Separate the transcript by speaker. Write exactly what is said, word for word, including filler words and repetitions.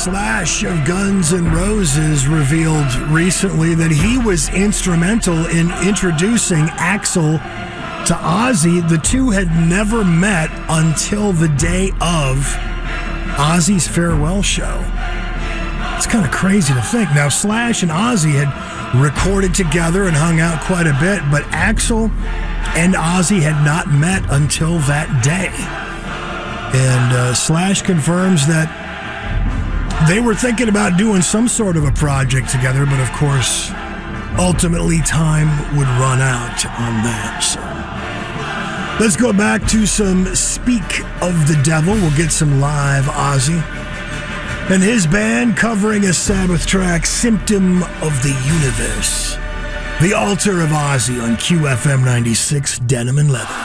Speaker 1: Slash of Guns N' Roses revealed recently that he was instrumental in introducing Axl to Ozzy. The two had never met until the day of Ozzy's farewell show. It's kind of crazy to think. Now, Slash and Ozzy had recorded together and hung out quite a bit, but Axl and Ozzy had not met until that day. And uh, Slash confirms that they were thinking about doing some sort of a project together, but of course, ultimately time would run out on that. So let's go back to some Speak of the Devil. We'll get some live Ozzy and his band covering a Sabbath track, Symptom of the Universe. The Altar of Ozzy on Q F M ninety-six, Denim and Leather.